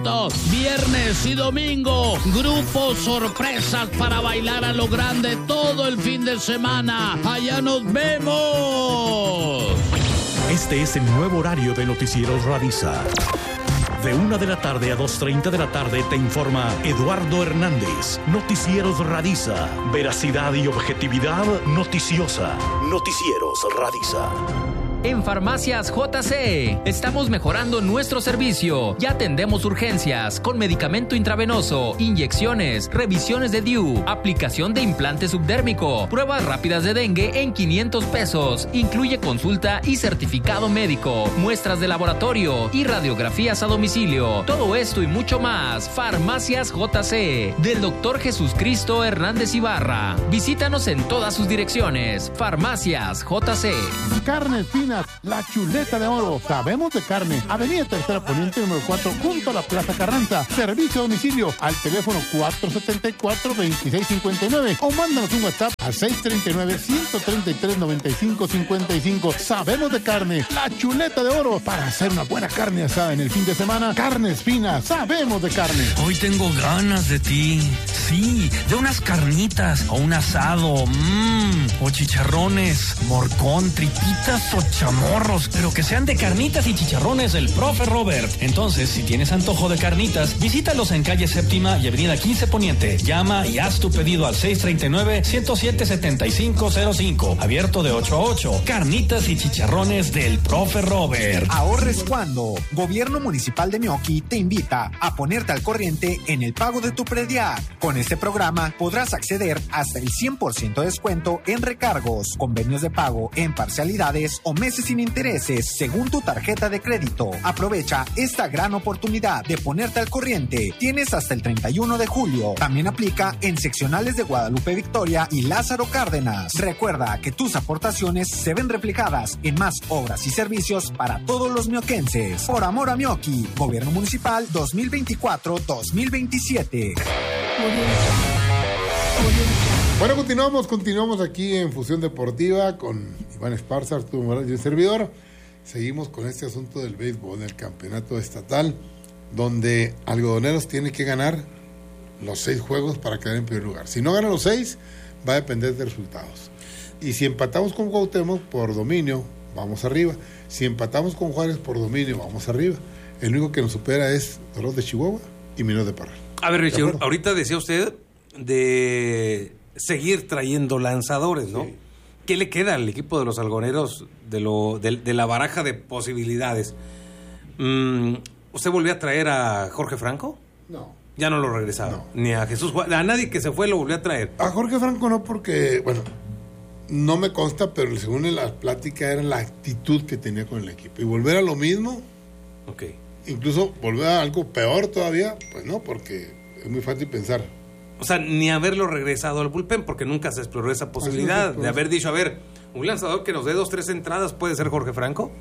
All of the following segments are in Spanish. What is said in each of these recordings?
Viernes y domingo, grupos sorpresas para bailar a lo grande todo el fin de semana. ¡Allá nos vemos! Este es el nuevo horario de Noticieros Radisa. De 1 de la tarde a 2:30 de la tarde te informa Eduardo Hernández. Noticieros Radisa. Veracidad y objetividad noticiosa. Noticieros Radisa. En Farmacias JC estamos mejorando nuestro servicio. Ya atendemos urgencias con medicamento intravenoso, inyecciones, revisiones de DIU, aplicación de implante subdérmico, pruebas rápidas de dengue en 500 pesos. Incluye consulta y certificado médico, muestras de laboratorio y radiografías a domicilio. Todo esto y mucho más. Farmacias JC del Dr. Jesús Cristo Hernández Ibarra. Visítanos en todas sus direcciones. Farmacias JC. Carnes finas, La Chuleta de Oro. Sabemos de carne. Avenida Tercera Poniente número 4, junto a la Plaza Carranza. Servicio a domicilio al teléfono 474-2659 o mándanos un WhatsApp al 639-133-9555. Sabemos de carne. La Chuleta de Oro, para hacer una buena carne asada en el fin de semana. Carnes finas. Sabemos de carne. Hoy tengo ganas de ti. Sí, de unas carnitas o un asado. O chicharrones, morcón, tripitas o chamorros, pero que sean de carnitas y chicharrones del Profe Robert. Entonces, si tienes antojo de carnitas, visítalos en calle Séptima y avenida 15 Poniente. Llama y haz tu pedido al 639-107-7505. Abierto de 8 a 8. Carnitas y chicharrones del Profe Robert. Ahorres cuando. Gobierno Municipal de Meoqui te invita a ponerte al corriente en el pago de tu predial. Con este programa podrás acceder hasta el 100% de descuento en recargos, convenios de pago en parcialidades o meses sin intereses según tu tarjeta de crédito. Aprovecha esta gran oportunidad de ponerte al corriente. Tienes hasta el 31 de julio. También aplica en seccionales de Guadalupe Victoria y Lázaro Cárdenas. Recuerda que tus aportaciones se ven reflejadas en más obras y servicios para todos los mioquenses. Por amor a Meoqui, Gobierno Municipal 2024-2027. Bueno, continuamos aquí en Fusión Deportiva con Iván Esparza, Arturo Morales y el servidor. Seguimos con este asunto del béisbol, del campeonato estatal, donde Algodoneros tiene que ganar los 6 juegos para quedar en primer lugar. Si no gana los 6, va a depender de resultados. Y si empatamos con Cuauhtémoc por dominio, vamos arriba. Si empatamos con Juárez por dominio, vamos arriba. El único que nos supera es Toros de Chihuahua y Mineros de Parral. A ver, Richie, ahorita decía usted de seguir trayendo lanzadores, ¿no? Sí. ¿Qué le queda al equipo de los algodoneros de la baraja de posibilidades? ¿Usted volvió a traer a Jorge Franco? No. Ya no lo regresaba. No. Ni a Jesús Juárez, a nadie que se fue lo volvió a traer. A Jorge Franco no, porque, bueno, no me consta, pero según en la plática era la actitud que tenía con el equipo. Y volver a lo mismo, okay. Incluso volver a algo peor todavía, pues no, porque es muy fácil pensar. O sea, ni haberlo regresado al bullpen, porque nunca se exploró esa posibilidad de haber dicho, a ver, un lanzador que nos dé 2-3 entradas, ¿puede ser Jorge Franco?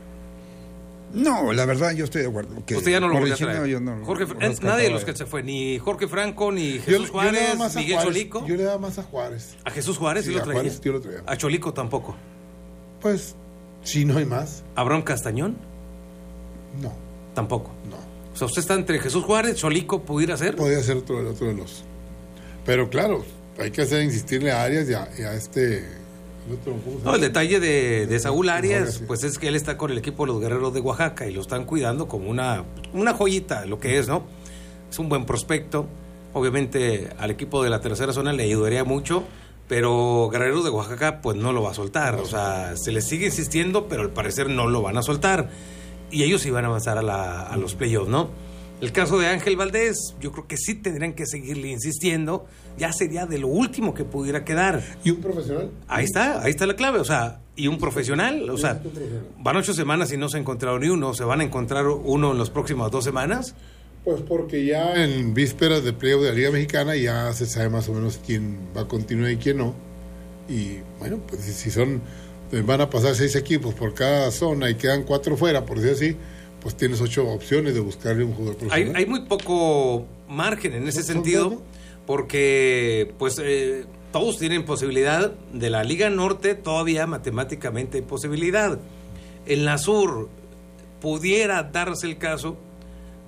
No, la verdad yo estoy de acuerdo. Que usted ya no lo volvió a traer. Nadie de los que se fue, ni Jorge Franco, ni Jesús Juárez, Miguel Cholico. Yo le daba más a Juárez. ¿A Jesús Juárez sí lo traía? Juárez yo lo traía. ¿A Cholico tampoco? Pues, si no hay más. ¿Abraham Castañón? No. ¿Tampoco? No. O sea, ¿usted está entre Jesús Juárez, Cholico, pudiera ser? Podría ser otro de los... Pero claro, hay que insistirle a Arias y a este... No, el detalle de Saúl Arias, sí. Pues es que él está con el equipo de los Guerreros de Oaxaca y lo están cuidando como una joyita, lo que es, ¿no? Es un buen prospecto. Obviamente al equipo de la tercera zona le ayudaría mucho, pero Guerreros de Oaxaca pues no lo va a soltar. O sea, se les sigue insistiendo, pero al parecer no lo van a soltar. Y ellos iban a avanzar a los playoffs, ¿no? El caso de Ángel Valdés, yo creo que sí tendrían que seguirle insistiendo. Ya sería de lo último que pudiera quedar. ¿Y un profesional? Ahí está la clave. O sea, ¿y un profesional? O sea, van 8 semanas y no se ha encontrado ni uno. ¿Se van a encontrar uno en las próximas 2 semanas? Pues porque ya en vísperas de playoff de la Liga Mexicana ya se sabe más o menos quién va a continuar y quién no. Y bueno, pues si van a pasar 6 equipos por cada zona y quedan 4 fuera, por decir así, pues tienes 8 opciones de buscarle un jugador profesional. Hay muy poco margen en ese sentido, porque pues todos tienen posibilidad. De la Liga Norte todavía matemáticamente hay posibilidad. En la Sur pudiera darse el caso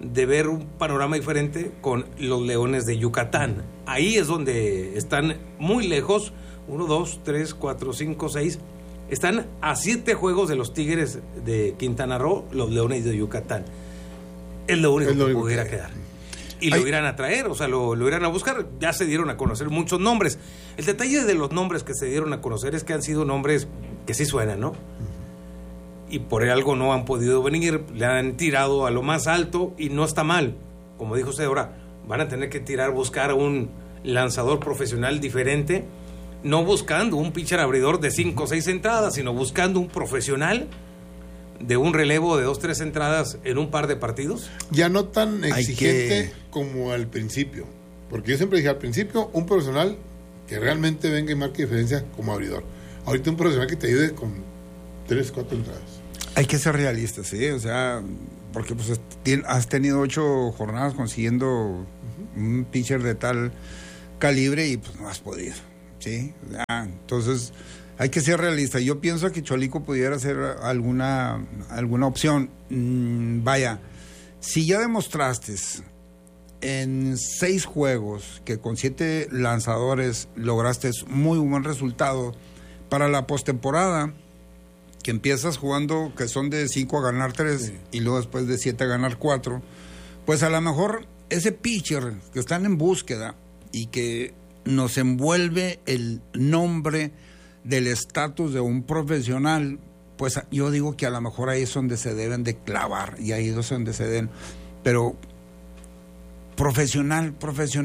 de ver un panorama diferente con los Leones de Yucatán. Ahí es donde están muy lejos, 1, 2, 3, 4, 5, 6, están a 7 juegos de los Tigres de Quintana Roo, los Leones de Yucatán. Es lo único que pudiera quedar. Y lo irán a traer, o sea, lo irán a buscar. Ya se dieron a conocer muchos nombres. El detalle de los nombres que se dieron a conocer es que han sido nombres que sí suenan, ¿no? Y por algo no han podido venir, le han tirado a lo más alto y no está mal. Como dijo usted ahora, van a tener que buscar a un lanzador profesional diferente, no buscando un pitcher abridor de 5 o 6 entradas, sino buscando un profesional de un relevo de 2 o 3 entradas en un par de partidos. Ya no tan exigente como al principio, porque yo siempre dije al principio un profesional que realmente venga y marque diferencia como abridor. Ahorita un profesional que te ayude con 3, 4 entradas. Hay que ser realistas, ¿sí? O sea, porque pues has tenido 8 jornadas consiguiendo un pitcher de tal calibre y pues no has podido, ¿sí? Entonces hay que ser realistas. Yo pienso que Cholico pudiera ser alguna opción. Vaya, si ya demostraste en 6 juegos que con 7 lanzadores lograste muy buen resultado para la postemporada, que empiezas jugando que son de 5 a ganar 3 y luego después de 7 a ganar 4, pues a lo mejor ese pitcher que están en búsqueda y que nos envuelve el nombre del estatus de un profesional, pues yo digo que a lo mejor ahí es donde se deben de clavar y ahí es donde se deben, pero profesional,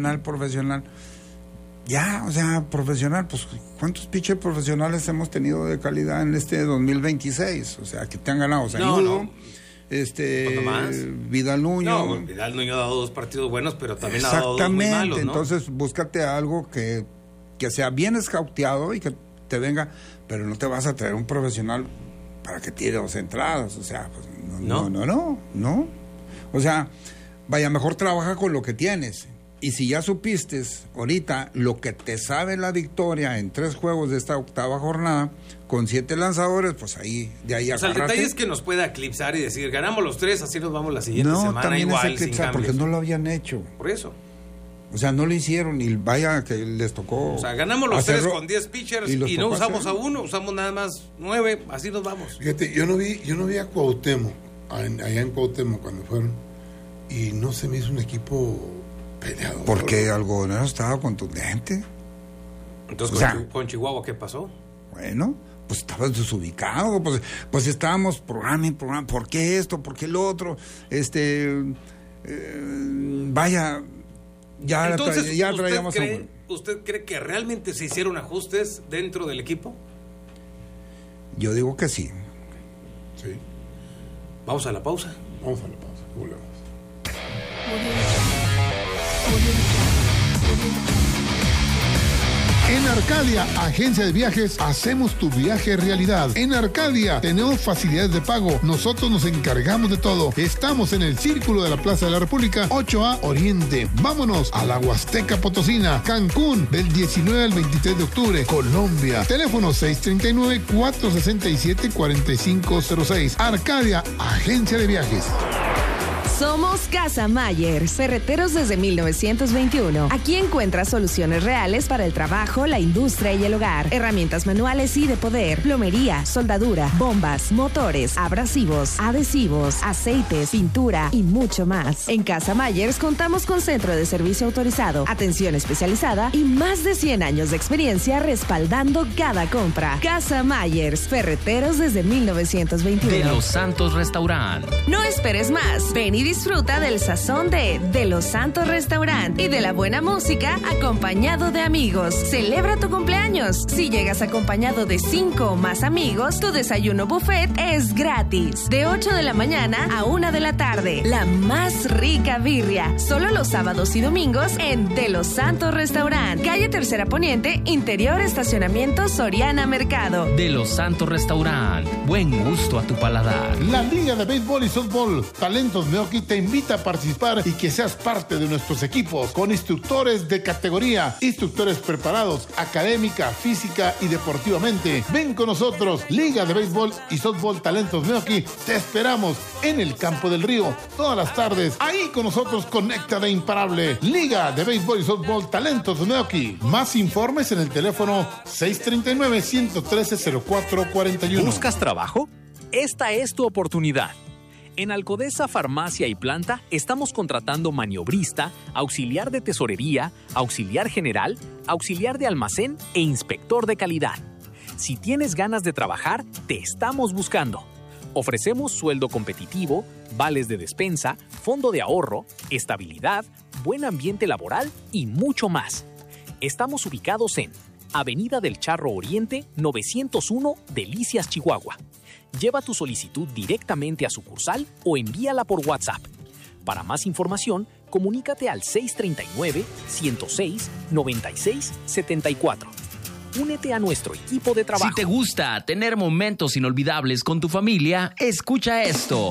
ya, o sea, profesional, pues ¿cuántos pitchers profesionales hemos tenido de calidad en este 2026? O sea, que te han ganado, o sea, Vidal Nuño. No, Vidal Nuño ha dado 2 partidos buenos, pero también ha dado 2 muy malos, ¿no? Entonces búscate algo que sea bien escauteado y que te venga, pero no te vas a traer un profesional para que tire 2 entradas, o sea, pues no. O sea, vaya, mejor trabaja con lo que tienes. Y si ya supiste ahorita lo que te sabe la victoria en 3 juegos de esta 8ª jornada, con 7 lanzadores, pues ahí, de ahí o sea, el detalle es que nos pueda eclipsar y decir, ganamos los 3, así nos vamos la siguiente semana también igual, es eclipsar, porque no lo habían hecho. Por eso. O sea, no lo hicieron y vaya que les tocó. O sea, ganamos los 3 con 10 pitchers y no usamos a uno, usamos nada más 9, así nos vamos. Fíjate, yo no vi a Cuauhtémoc, allá en Cuauhtémoc cuando fueron, y no se me hizo un equipo peleador. Porque Algodonero estaba contundente. Entonces, con Chihuahua, ¿qué pasó? Bueno, pues estabas desubicado, pues estábamos programa, ¿por qué esto? ¿Por qué el otro? Vaya, ya traíamos ¿Usted cree que realmente se hicieron ajustes dentro del equipo? Yo digo que sí. Sí. Vamos a la pausa. Volvemos. En Arcadia, agencia de viajes, hacemos tu viaje realidad. En Arcadia tenemos facilidades de pago. Nosotros nos encargamos de todo. Estamos en el Círculo de la Plaza de la República, 8A Oriente. Vámonos a la Huasteca Potosina, Cancún, del 19 al 23 de octubre, Colombia. Teléfono 639-467-4506. Arcadia, agencia de viajes. Somos Casa Mayer, ferreteros desde 1921. Aquí encuentras soluciones reales para el trabajo, la industria y el hogar. Herramientas manuales y de poder, plomería, soldadura, bombas, motores, abrasivos, adhesivos, aceites, pintura y mucho más. En Casa Mayers contamos con centro de servicio autorizado, atención especializada y más de 100 años de experiencia respaldando cada compra. Casa Mayers, ferreteros desde 1921. De Los Santos Restaurant. No esperes más. Ven y disfruta del sazón de Los Santos Restaurant y de la buena música acompañado de amigos. Celebra tu cumpleaños. Si llegas acompañado de 5 o más amigos, tu desayuno buffet es gratis. De 8 de la mañana a 1 de la tarde. La más rica birria. Solo los sábados y domingos en De Los Santos Restaurant. Calle Tercera Poniente, interior estacionamiento Soriana Mercado. De Los Santos Restaurant. Buen gusto a tu paladar. La Liga de Béisbol y Softball, Talentos Meoqui Meoqui te invita a participar y que seas parte de nuestros equipos con instructores de categoría, instructores preparados académica, física y deportivamente. Ven con nosotros, Liga de Béisbol y Softball Talentos Meoqui. Te esperamos en el Campo del Río todas las tardes. Ahí con nosotros conecta de imparable. Liga de Béisbol y Softball Talentos Meoqui. Más informes en el teléfono 639-113-0441. ¿Buscas trabajo? Esta es tu oportunidad. En Alcodesa Farmacia y Planta estamos contratando maniobrista, auxiliar de tesorería, auxiliar general, auxiliar de almacén e inspector de calidad. Si tienes ganas de trabajar, te estamos buscando. Ofrecemos sueldo competitivo, vales de despensa, fondo de ahorro, estabilidad, buen ambiente laboral y mucho más. Estamos ubicados en Avenida del Charro Oriente, 901, Delicias, Chihuahua. Lleva tu solicitud directamente a sucursal o envíala por WhatsApp. Para más información, comunícate al 639-106-9674. Únete a nuestro equipo de trabajo. Si te gusta tener momentos inolvidables con tu familia, escucha esto.